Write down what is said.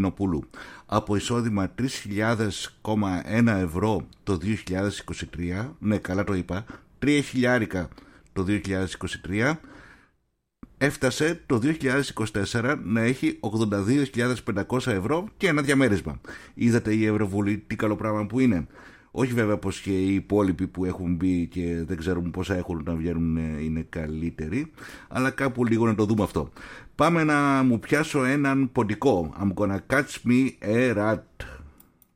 Ελληνοπούλου από εισόδημα 3.000,1 ευρώ το 2023, ναι καλά το είπα, 3.000 το 2023, έφτασε το 2024 να έχει 82.500 ευρώ και ένα διαμέρισμα. Είδατε η Ευρωβουλή τι καλό πράγμα που είναι. Όχι βέβαια πως και οι υπόλοιποι που έχουν μπει και δεν ξέρουμε πόσα έχουν να βγαίνουν είναι καλύτεροι, αλλά κάπου λίγο να το δούμε αυτό. Πάμε να μου πιάσω έναν ποντικό. I'm gonna catch me a rat.